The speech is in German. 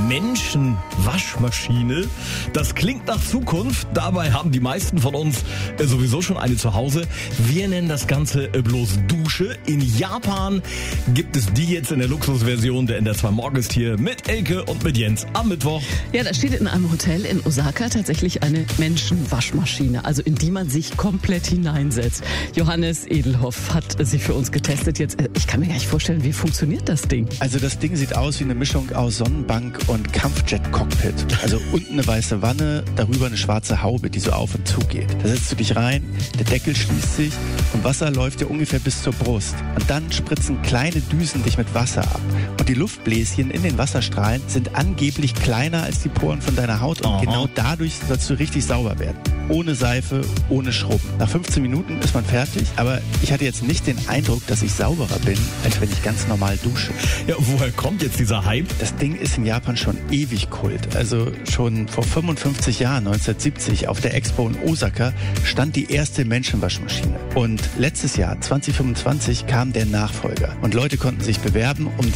Menschenwaschmaschine. Das klingt nach Zukunft. Dabei haben die meisten von uns sowieso schon eine zu Hause. Wir nennen das Ganze bloß Dusche. In Japan gibt es die jetzt in der Luxusversion. Der NDR 2 Morgen ist hier mit Elke und mit Jens am Mittwoch. Ja, da steht in einem Hotel in Osaka tatsächlich eine Menschenwaschmaschine, also in die man sich komplett hineinsetzt. Johannes Edelhoff hat sie für uns getestet. Jetzt, ich kann mir gar nicht vorstellen, wie funktioniert das Ding? Also das Ding sieht aus wie eine Mischung aus Sonnenbank und Kampfjet-Cockpit. Also unten eine weiße Wanne, darüber eine schwarze Haube, die so auf und zu geht. Da setzt du dich rein, der Deckel schließt sich und Wasser läuft dir ungefähr bis zur Brust. Und dann spritzen kleine Düsen dich mit Wasser ab. Und die Luftbläschen in den Wasserstrahlen sind angeblich kleiner als die Poren von deiner Haut. Und genau dadurch sollst du richtig sauber werden. Ohne Seife, ohne Schrubben. Nach 15 Minuten ist man fertig, aber ich hatte jetzt nicht den Eindruck, dass ich sauberer bin, als wenn ich ganz normal dusche. Ja, woher kommt jetzt dieser Hype? Das Ding ist in Japan schon ewig Kult. Also schon vor 55 Jahren, 1970, auf der Expo in Osaka, stand die erste Menschenwaschmaschine. Und letztes Jahr, 2025, kam der Nachfolger. Und Leute konnten sich bewerben, um